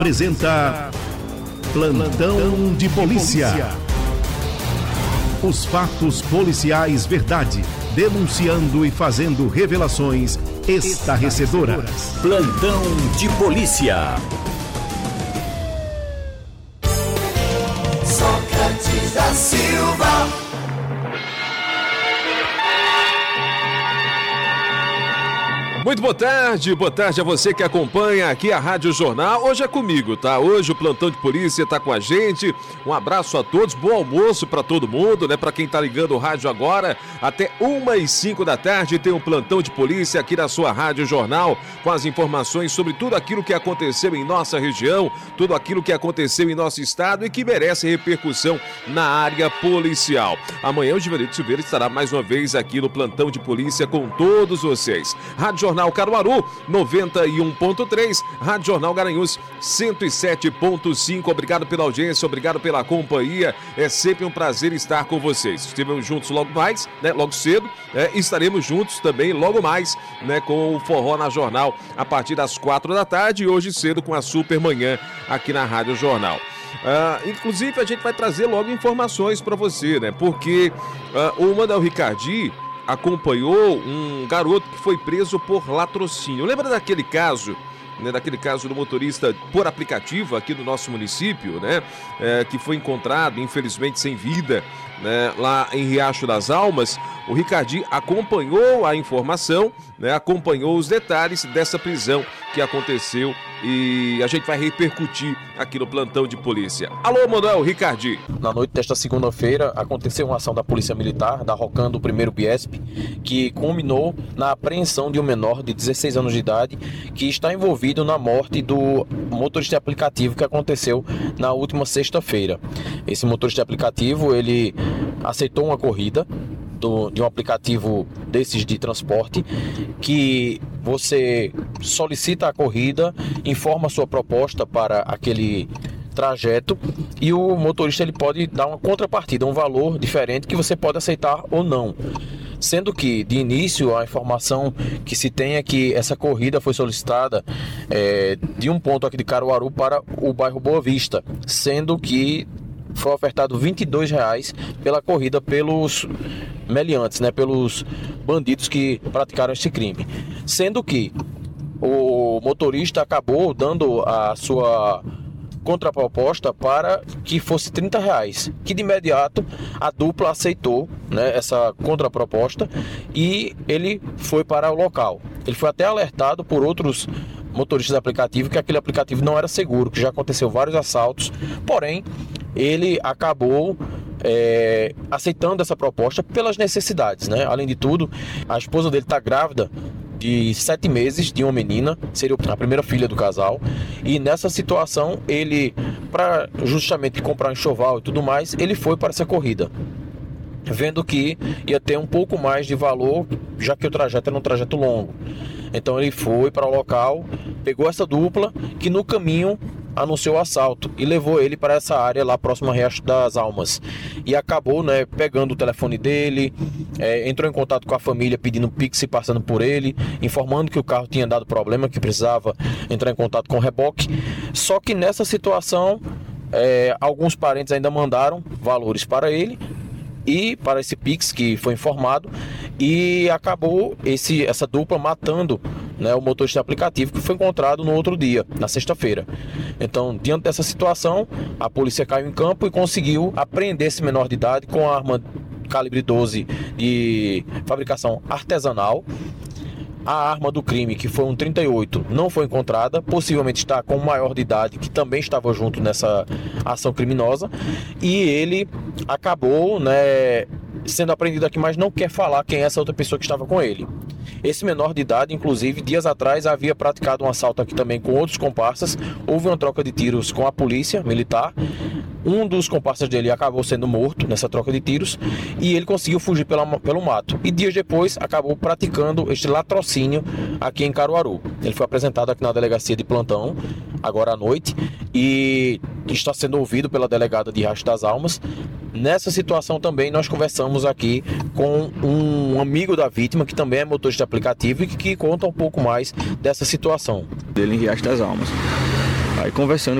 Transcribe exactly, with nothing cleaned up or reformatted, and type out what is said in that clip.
Apresenta Plantão de Polícia. Os fatos policiais verdade, denunciando e fazendo revelações estarrecedoras. Plantão de Polícia. Sócrates da Silva. Muito boa tarde, boa tarde a você que acompanha aqui a Rádio Jornal. Hoje é comigo, tá? Hoje o Plantão de Polícia tá com a gente. Um abraço a todos, bom almoço pra todo mundo, né? Pra quem tá ligando o rádio agora, até uma e cinco da tarde tem um Plantão de Polícia aqui na sua Rádio Jornal, com as informações sobre tudo aquilo que aconteceu em nossa região, tudo aquilo que aconteceu em nosso estado e que merece repercussão na área policial. Amanhã o Givanildo Silveira estará mais uma vez aqui no Plantão de Polícia com todos vocês. Rádio Jornal Caruaru, noventa e um ponto três, Rádio Jornal Garanhuns, cento e sete ponto cinco. Obrigado pela audiência, obrigado pela companhia. É sempre um prazer estar com vocês. Estivemos juntos logo mais, né, logo cedo, né, estaremos juntos também logo mais, né, com o Forró na Jornal a partir das quatro da tarde e hoje cedo com a Super Manhã aqui na Rádio Jornal. Uh, inclusive a gente vai trazer logo informações para você, né, porque uh, o Manuel Ricardi acompanhou um garoto que foi preso por latrocínio. Lembra daquele caso, né, daquele caso do motorista por aplicativo aqui do nosso município, né, é, que foi encontrado, infelizmente, sem vida, né, lá em Riacho das Almas? O Ricardi acompanhou a informação, né, acompanhou os detalhes dessa prisão que aconteceu e a gente vai repercutir aqui no Plantão de Polícia. Alô, Manuel Ricardi. Na noite desta segunda-feira aconteceu uma ação da Polícia Militar, da ROCAN do primeiro Biesp, que culminou na apreensão de um menor de dezesseis anos de idade que está envolvido na morte do motorista de aplicativo que aconteceu na última sexta-feira. Esse motorista de aplicativo, ele aceitou uma corrida Do, de um aplicativo desses de transporte, que você solicita a corrida, informa a sua proposta para aquele trajeto e o motorista ele pode dar uma contrapartida, um valor diferente que você pode aceitar ou não. Sendo que, de início, a informação que se tem é que essa corrida foi solicitada é, de um ponto aqui de Caruaru para o bairro Boa Vista, sendo que foi ofertado vinte e dois reais pela corrida pelos meliantes, né, pelos bandidos que praticaram este crime. Sendo que o motorista acabou dando a sua contraproposta para que fosse trinta reais, que de imediato a dupla aceitou, né, essa contraproposta e ele foi para o local. Ele foi até alertado por outros motoristas de aplicativo que aquele aplicativo não era seguro, que já aconteceu vários assaltos, porém ele acabou é, aceitando essa proposta pelas necessidades, né? Além de tudo, a esposa dele está grávida de sete meses de uma menina, seria a primeira filha do casal, e nessa situação ele, para justamente comprar enxoval e tudo mais, ele foi para essa corrida, vendo que ia ter um pouco mais de valor, já que o trajeto era um trajeto longo. Então ele foi para o local, pegou essa dupla, que no caminho anunciou o assalto e levou ele para essa área lá próxima a Riacho das Almas. E acabou, né, pegando o telefone dele, é, entrou em contato com a família pedindo Pix e passando por ele, informando que o carro tinha dado problema, que precisava entrar em contato com o reboque. Só que nessa situação, é, alguns parentes ainda mandaram valores para ele e para esse Pix que foi informado, e acabou esse, essa dupla matando, né, o motorista de aplicativo, que foi encontrado no outro dia, na sexta-feira. Então, diante dessa situação, a polícia caiu em campo e conseguiu apreender esse menor de idade com a arma calibre doze de fabricação artesanal. A arma do crime, que foi um trinta e oito, não foi encontrada, possivelmente está com um maior de idade que também estava junto nessa ação criminosa, e ele acabou, né, sendo apreendido aqui, mas não quer falar quem é essa outra pessoa que estava com ele. Esse menor de idade, inclusive, dias atrás havia praticado um assalto aqui também com outros comparsas. Houve uma troca de tiros com a polícia militar. Um dos comparsas dele acabou sendo morto nessa troca de tiros e ele conseguiu fugir pela, pelo mato. E dias depois acabou praticando este latrocínio aqui em Caruaru. Ele foi apresentado aqui na delegacia de plantão, agora à noite, e está sendo ouvido pela delegada de Riacho das Almas. Nessa situação também nós conversamos aqui com um amigo da vítima, que também é motorista de aplicativo e que, que conta um pouco mais dessa situação. Dele em Riacho das Almas. Aí conversando